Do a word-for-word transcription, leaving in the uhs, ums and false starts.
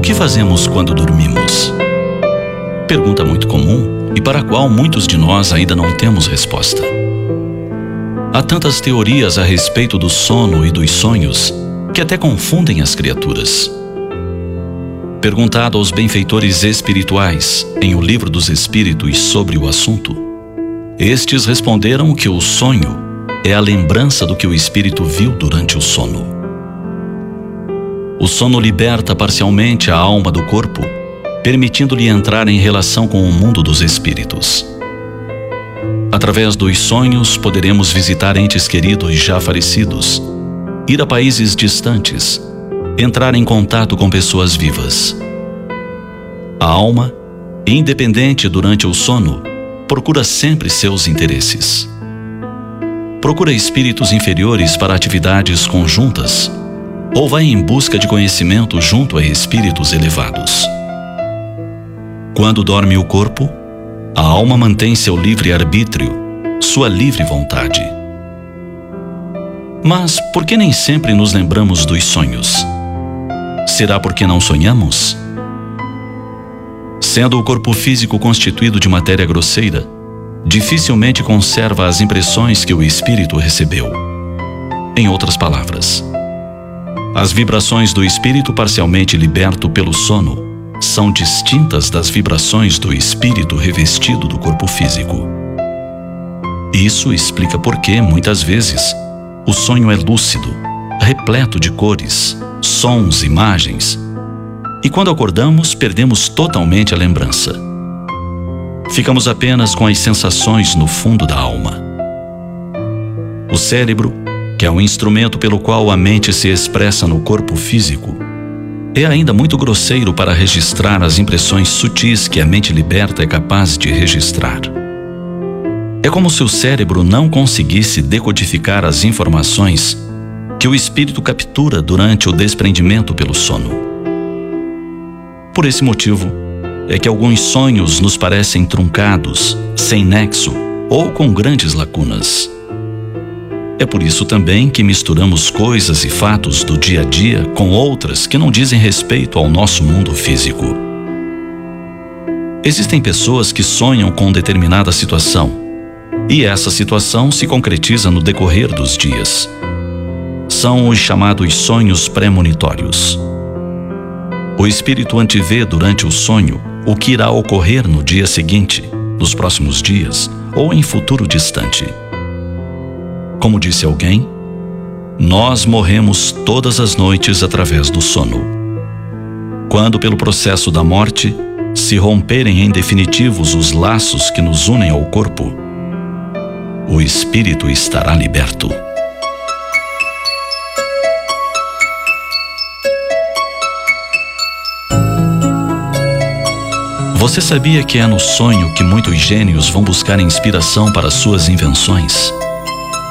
que fazemos quando dormimos? Pergunta muito comum e para a qual muitos de nós ainda não temos resposta. Há tantas teorias a respeito do sono e dos sonhos que até confundem as criaturas. Perguntado aos benfeitores espirituais em O Livro dos Espíritos sobre o assunto, estes responderam que o sonho é a lembrança do que o espírito viu durante o sono. O sono liberta parcialmente a alma do corpo, permitindo-lhe entrar em relação com o mundo dos espíritos. Através dos sonhos, poderemos visitar entes queridos já falecidos, ir a países distantes, entrar em contato com pessoas vivas. A alma, independente durante o sono, procura sempre seus interesses. Procura espíritos inferiores para atividades conjuntas ou vai em busca de conhecimento junto a espíritos elevados. Quando dorme o corpo, a alma mantém seu livre-arbítrio, sua livre vontade. Mas por que nem sempre nos lembramos dos sonhos? Será porque não sonhamos? Sendo o corpo físico constituído de matéria grosseira, dificilmente conserva as impressões que o espírito recebeu. Em outras palavras, as vibrações do espírito parcialmente liberto pelo sono são distintas das vibrações do espírito revestido do corpo físico. Isso explica por que, muitas vezes, o sonho é lúcido, repleto de cores, sons, imagens, e quando acordamos, perdemos totalmente a lembrança. Ficamos apenas com as sensações no fundo da alma. O cérebro, que é o instrumento pelo qual a mente se expressa no corpo físico, é ainda muito grosseiro para registrar as impressões sutis que a mente liberta é capaz de registrar. É como se o cérebro não conseguisse decodificar as informações que o espírito captura durante o desprendimento pelo sono. Por esse motivo, é que alguns sonhos nos parecem truncados, sem nexo ou com grandes lacunas. É por isso também que misturamos coisas e fatos do dia a dia com outras que não dizem respeito ao nosso mundo físico. Existem pessoas que sonham com determinada situação, e essa situação se concretiza no decorrer dos dias. São os chamados sonhos premonitórios. O espírito antevê durante o sonho o que irá ocorrer no dia seguinte, nos próximos dias ou em futuro distante. Como disse alguém, nós morremos todas as noites através do sono. Quando, pelo processo da morte, se romperem em definitivos os laços que nos unem ao corpo, o espírito estará liberto. Você sabia que é no sonho que muitos gênios vão buscar inspiração para suas invenções?